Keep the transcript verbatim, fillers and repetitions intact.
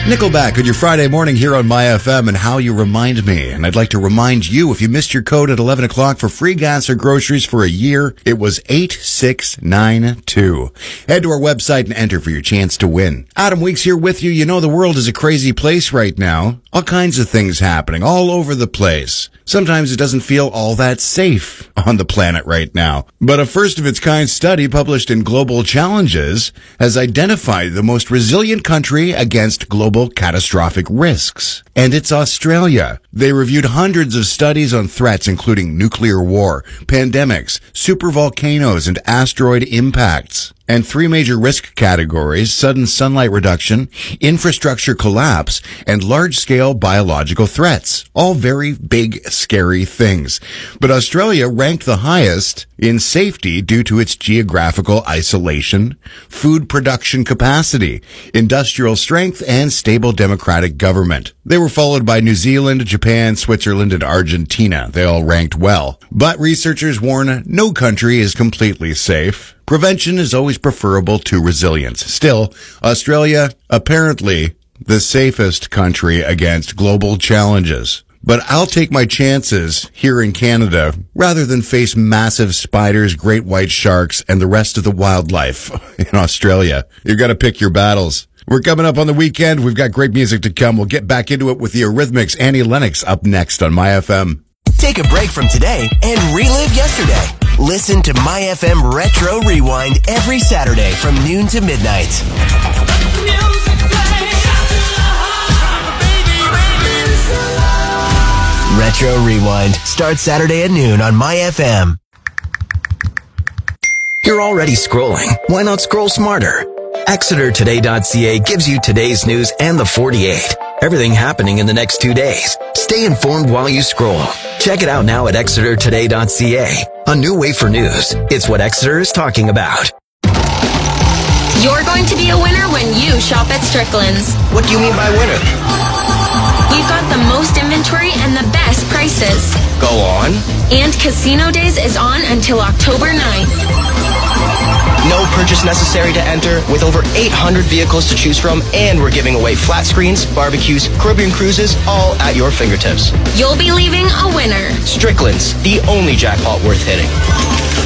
Nickelback on your Friday morning here on My F M, and How You Remind Me. And I'd like to remind you, if you missed your code at eleven o'clock for free gas or groceries for a year, it was eight six nine two. Head to our website and enter for your chance to win. Adam Weeks here with you. You know the world is a crazy place right now. All kinds of things happening all over the place. Sometimes it doesn't feel all that safe on the planet right now. But a first-of-its-kind study published in Global Challenges has identified the most resilient country against global catastrophic risks. And it's Australia. They reviewed hundreds of studies on threats including nuclear war, pandemics, supervolcanoes, and asteroid impacts. And three major risk categories: sudden sunlight reduction, infrastructure collapse, and large-scale biological threats. All very big, scary things. But Australia ranked the highest in safety due to its geographical isolation, food production capacity, industrial strength, and stable democratic government. They were followed by New Zealand, Japan, Switzerland, and Argentina. They all ranked well. But researchers warn no country is completely safe. Prevention is always preferable to resilience. Still, Australia, apparently the safest country against global challenges. But I'll take my chances here in Canada rather than face massive spiders, great white sharks, and the rest of the wildlife in Australia. You've got to pick your battles. We're coming up on the weekend. We've got great music to come. We'll get back into it with the Eurythmics. Annie Lennox up next on My F M. Take a break from today and relive yesterday. Listen to My F M Retro Rewind every Saturday from noon to midnight. Retro Rewind starts Saturday at noon on My F M. You're already scrolling. Why not scroll smarter? Exeter Today dot C A gives you today's news and the forty-eight. Everything happening in the next two days. Stay informed while you scroll. Check it out now at Exeter Today dot C A. A new way for news. It's what Exeter is talking about. You're going to be a winner when you shop at Strickland's. What do you mean by winner? We've got the most inventory and the best prices. Go on. And Casino Days is on until October ninth. No purchase necessary to enter, with over eight hundred vehicles to choose from, and we're giving away flat screens, barbecues, Caribbean cruises, all at your fingertips. You'll be leaving a winner. Strickland's, the only jackpot worth hitting.